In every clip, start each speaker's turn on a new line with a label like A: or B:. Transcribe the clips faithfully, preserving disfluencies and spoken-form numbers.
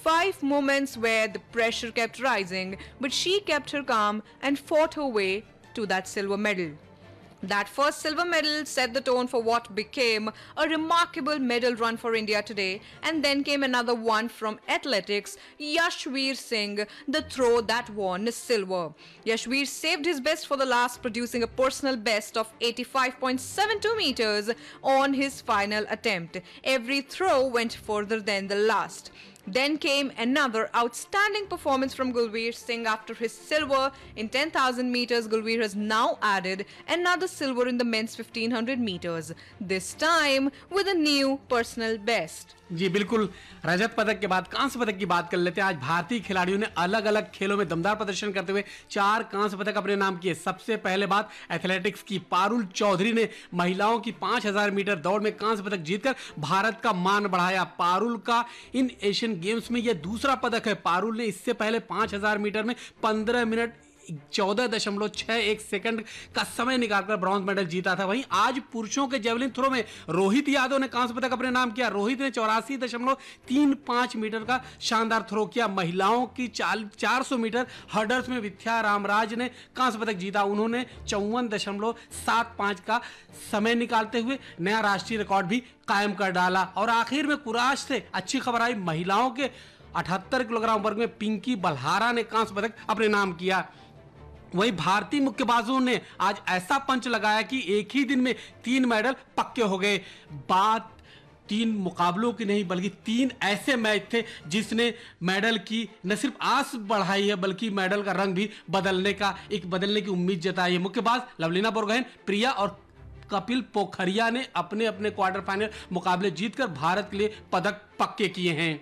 A: five moments where the pressure kept rising, but she kept her calm and fought her way to that silver medal. That first silver medal set the tone for what became a remarkable medal run for India today, and then came another one from athletics, Yashveer Singh, the throw that won silver. Yashveer saved his best for the last, producing a personal best of eighty-five point seven two meters on his final attempt. Every throw went further than the last. Then came another outstanding performance from Gulveer Singh after his silver in ten thousand meters. Gulveer has now added another silver in the men's fifteen hundred meters, this time with a new personal best.
B: जी बिल्कुल, रजत पदक के बाद कांस्य पदक की बात कर लेते हैं। आज भारतीय खिलाड़ियों ने अलग अलग खेलों में दमदार प्रदर्शन करते हुए चार कांस्य पदक अपने नाम किए। सबसे पहले बात एथलेटिक्स की। पारुल चौधरी ने महिलाओं की पांच हज़ार मीटर दौड़ में कांस्य पदक जीतकर भारत का मान बढ़ाया। पारुल का इन एशियन गेम्स में यह दूसरा पदक है। पारुल ने इससे पहले पांच हज़ार मीटर में पंद्रह मिनट चौदह दशमलव छह एक सेकंड का समय निकालकर ब्रॉन्ज मेडल जीता था। वहीं आज पुरुषों के जेवलिन थ्रो में रोहित यादव ने कांस्य पदक अपने नाम किया। रोहित ने चौरासी दशमलव तीन पांच मीटर का शानदार थ्रो किया। महिलाओं की चार सौ मीटर हर्डल्स में विद्या रामराज ने कांस्य पदक जीता। उन्होंने चौवन दशमलव सात पांच का समय निकालते हुए नया राष्ट्रीय रिकॉर्ड भी कायम कर डाला। और आखिर में कुराश से अच्छी खबर आई। महिलाओं के अठहत्तर किलोग्राम वर्ग में पिंकी बल्हारा ने कांस्य पदक अपने नाम किया। वहीं भारतीय मुक्केबाजों ने आज ऐसा पंच लगाया कि एक ही दिन में तीन मेडल पक्के हो गए। बात तीन मुकाबलों की नहीं बल्कि तीन ऐसे मैच थे जिसने मेडल की न सिर्फ आस बढ़ाई है बल्कि मेडल का रंग भी बदलने का एक बदलने की उम्मीद जताई है। मुक्केबाज लवलीना बोरगोहेन, प्रिया और कपिल पोखरिया ने अपने अपने क्वार्टर फाइनल मुकाबले जीतकर भारत के लिए पदक पक्के किए हैं।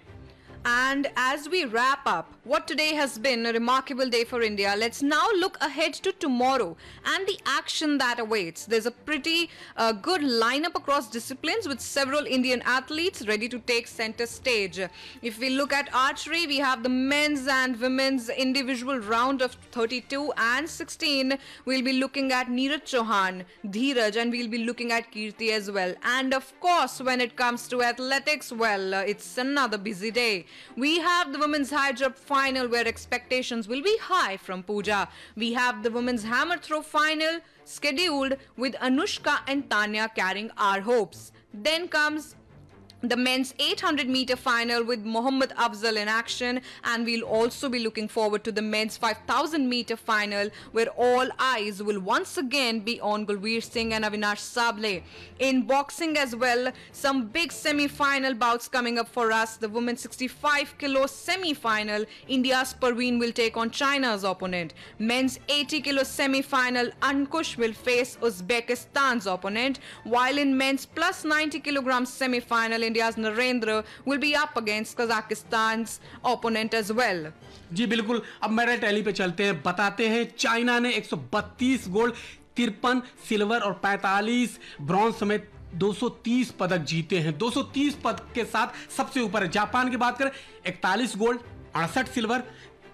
A: And as we wrap up what today has been a remarkable day for India, let's now look ahead to tomorrow and the action that awaits. There's a pretty uh, good lineup across disciplines with several Indian athletes ready to take center stage. If we look at archery, we have the men's and women's individual round of thirty-two and sixteen. We'll be looking at Neeraj Chauhan, Dheeraj, and we'll be looking at Kirti as well. And of course, when it comes to athletics, well, uh, it's another busy day. We have the women's high jump final where expectations will be high from Pooja. We have the women's hammer throw final scheduled with Anushka and Tanya carrying our hopes. Then comes the men's eight hundred meter final with Mohammad Afzal in action, and we'll also be looking forward to the men's five thousand meter final where all eyes will once again be on Gulveer Singh and Avinash Sable. In boxing as well, some big semi-final bouts coming up for us. The women's sixty-five kilo semi-final, India's Parveen will take on China's opponent. Men's eighty kilo semi-final, Ankush will face Uzbekistan's opponent, while in men's plus ninety kilogram semi-final, India's Narendra will be up against Kazakhstan's opponent as well.
B: जी बिल्कुल, अब medal tally पे चलते हैं। बताते हैं China ने एक सौ बत्तीस गोल्ड, तिरपन सिल्वर और पैंतालीस ब्रॉन्ज समेत दो सौ तीस पदक जीते हैं। दो सौ तीस पदक के साथ सबसे ऊपर है। जापान की बात करें, इकतालीस गोल्ड, अड़सठ सिल्वर,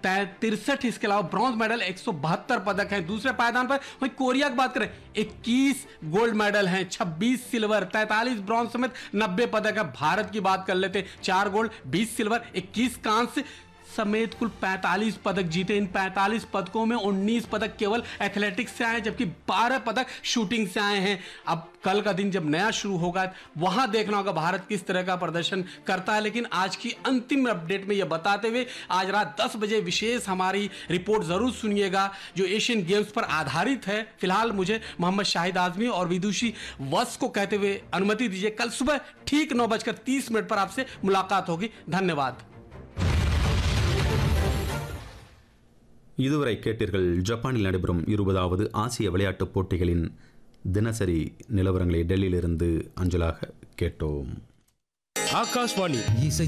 B: तिरसठ इसके अलावा ब्रॉन्ज मेडल, एक सौ बहत्तर पदक हैं दूसरे पायदान पर। वहीं कोरिया की बात करें, इक्कीस गोल्ड मेडल हैं, छब्बीस सिल्वर, तैंतालीस ब्रॉन्ज समेत नब्बे पदक है। भारत की बात कर लेते हैं, चार गोल्ड, बीस सिल्वर, इक्कीस कांस्य समेत कुल पैंतालीस पदक जीते। इन पैंतालीस पदकों में उन्नीस पदक केवल एथलेटिक्स से आए जबकि बारह पदक शूटिंग से आए हैं। अब कल का दिन जब नया शुरू होगा वहां देखना होगा भारत किस तरह का प्रदर्शन करता है। लेकिन आज की अंतिम अपडेट में यह बताते हुए आज रात दस बजे विशेष हमारी रिपोर्ट जरूर सुनिएगा जो एशियन गेम्स पर आधारित है। फिलहाल मुझे मोहम्मद शाहिद आजमी और विदुषी वत्स को कहते हुए अनुमति दीजिए। कल सुबह ठीक नौ बजकर तीस मिनट पर आपसे मुलाकात होगी। धन्यवाद।
C: இதுவரை கேட்டீர்கள் ஜப்பானில் நடைபெறும் இருபதாவது ஆசிய விளையாட்டுப் போட்டிகளின் தினசரி நிலவரங்களை டெல்லியிலிருந்து அஞ்சலாக கேட்டோம்.
D: ஆகாஷ்வாணி இசை